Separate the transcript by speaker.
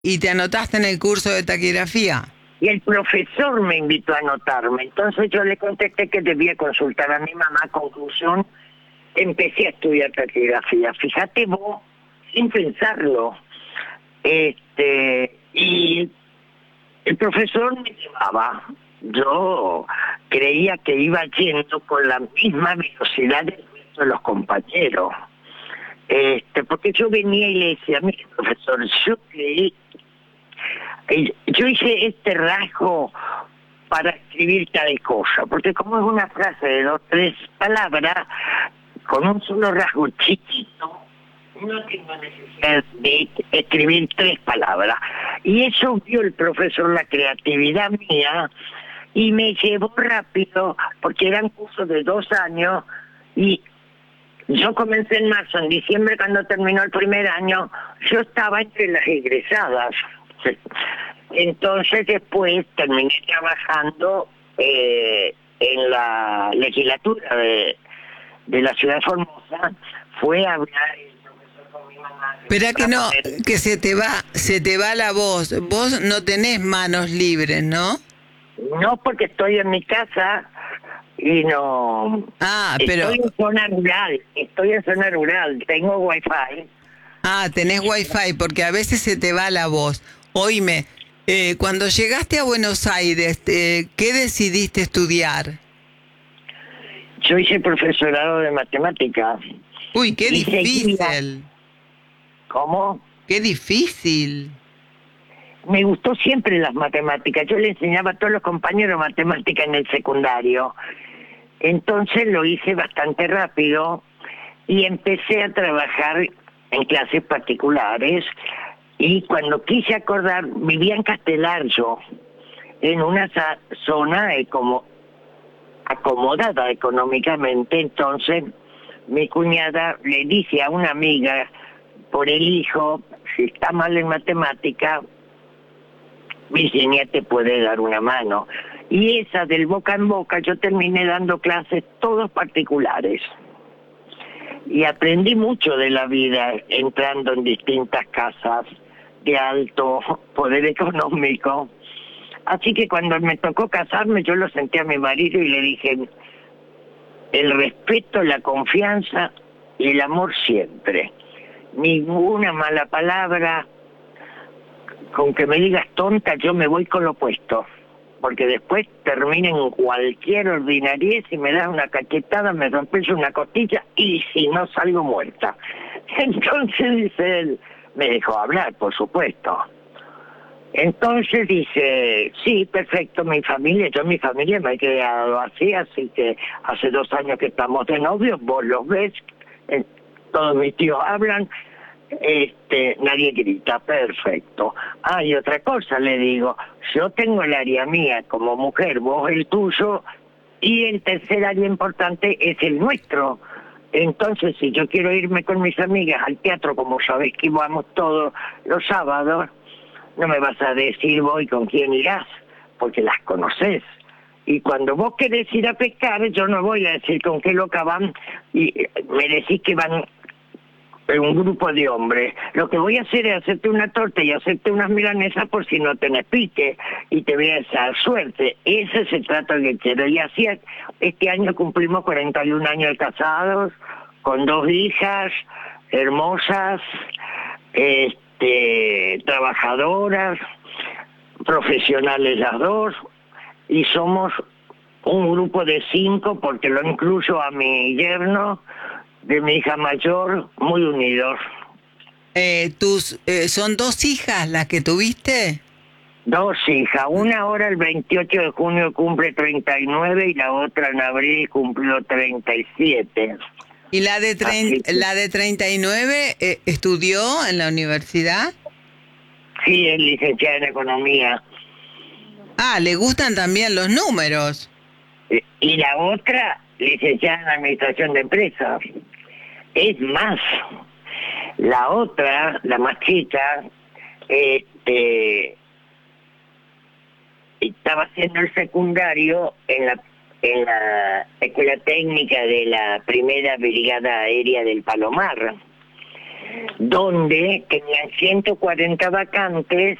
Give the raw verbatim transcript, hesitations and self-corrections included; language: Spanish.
Speaker 1: ¿Y te anotaste en el curso de taquigrafía?
Speaker 2: Y el profesor me invitó a anotarme. Entonces yo le contesté que debía consultar a mi mamá. Conclusión, empecé a estudiar taquigrafía. Fíjate vos, sin pensarlo. Este, y el profesor me llevaba. Yo creía que iba yendo con la misma velocidad del resto de los compañeros. Este, porque yo venía y le decía, mire profesor, yo creí, eh, yo hice este rasgo para escribir tal cosa, porque como es una frase de dos, tres palabras, con un solo rasgo chiquito, no tengo necesidad de escribir tres palabras. Y eso vio el profesor, la creatividad mía, y me llevó rápido, porque eran cursos de dos años, y yo comencé en marzo, en diciembre cuando terminó el primer año, yo estaba entre las egresadas. Entonces después terminé trabajando eh, en la legislatura de, de la ciudad de Formosa. Fue a hablar el profesor con mi mamá.
Speaker 1: Espera que no, que se te va, se te va la voz. Vos no tenés manos libres, ¿no?
Speaker 2: No, porque estoy en mi casa y no...
Speaker 1: Ah, pero...
Speaker 2: Estoy en zona rural, estoy en zona rural, tengo wifi.
Speaker 1: Ah, tenés wifi, porque a veces se te va la voz. Oíme, eh, cuando llegaste a Buenos Aires, eh, ¿qué decidiste estudiar?
Speaker 2: Yo hice profesorado de matemáticas.
Speaker 1: Uy, qué
Speaker 2: y
Speaker 1: difícil.
Speaker 2: Seguía... ¿Cómo?
Speaker 1: Qué difícil.
Speaker 2: Me gustó siempre las matemáticas. Yo le enseñaba a todos los compañeros matemáticas en el secundario. Entonces lo hice bastante rápido y empecé a trabajar en clases particulares. Y cuando quise acordar, vivía en Castelar yo, en una zona eh, como acomodada económicamente. Entonces mi cuñada le dice a una amiga, por el hijo, si está mal en matemática, Virginia te puede dar una mano. Y esa del boca en boca, yo terminé dando clases todos particulares. Y aprendí mucho de la vida entrando en distintas casas de alto poder económico. Así que cuando me tocó casarme, yo lo senté a mi marido y le dije, el respeto, la confianza y el amor siempre. Ninguna mala palabra. Con que me digas tonta, yo me voy con lo opuesto, porque después termina en cualquier ordinariez y me das una cachetada, me rompes una costilla y si no salgo muerta. Entonces dice él, me dejó hablar, por supuesto. Entonces dice, sí, perfecto, mi familia, yo mi familia me he quedado así, así que hace dos años que estamos de novios, vos los ves, eh, todos mis tíos hablan, este, nadie grita, perfecto. Ah, y otra cosa le digo, yo tengo el área mía como mujer, vos el tuyo, y el tercer área importante es el nuestro. Entonces, si yo quiero irme con mis amigas al teatro, como sabés que vamos todos los sábados, no me vas a decir voy con quién irás, porque las conocés. Y cuando vos querés ir a pescar, yo no voy a decir con qué loca van, y me decís que van un grupo de hombres. Lo que voy a hacer es hacerte una torta y hacerte unas milanesas por si no tenés pique y te voy a dar suerte. Ese es el trato que quiero. Y así este año cumplimos cuarenta y un años de casados, con dos hijas hermosas, este, trabajadoras, profesionales las dos, y somos un grupo de cinco, porque lo incluyo a mi yerno, de mi hija mayor, muy unidos.
Speaker 1: Eh, tus, eh, ¿Son dos hijas las que tuviste?
Speaker 2: Dos hijas, una ahora el veintiocho de junio cumple treinta y nueve y la otra en abril cumplió treinta y siete.
Speaker 1: ¿Y la de, trein, que... la de treinta y nueve eh, estudió en la universidad?
Speaker 2: Sí, es licenciada en economía.
Speaker 1: Ah, le gustan también los números.
Speaker 2: Y la otra, licenciada en administración de empresas. Es más, la otra, la más chica, este, estaba haciendo el secundario en la, en la escuela técnica de la primera brigada aérea del Palomar. donde tenían ciento cuarenta vacantes